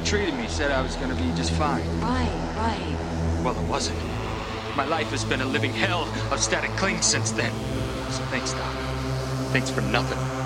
treated me, said I was gonna be just fine. Right. Well, it wasn't. My life has been a living hell of static cling since then. So thanks, Doc. Thanks for nothing.